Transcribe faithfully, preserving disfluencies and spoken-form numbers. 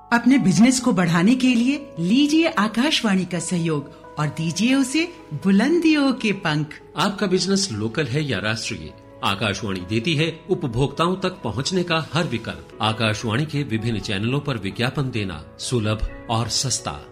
अपने बिजनेस को बढ़ाने के लिए लीजिए आकाशवाणी का सहयोग और दीजिए उसे बुलंदियों के पंख। आपका बिजनेस लोकल है या राष्ट्रीय, आकाशवाणी देती है उपभोक्ताओं तक पहुंचने का हर विकल्प। आकाशवाणी के विभिन्न चैनलों पर विज्ञापन देना सुलभ और सस्ता।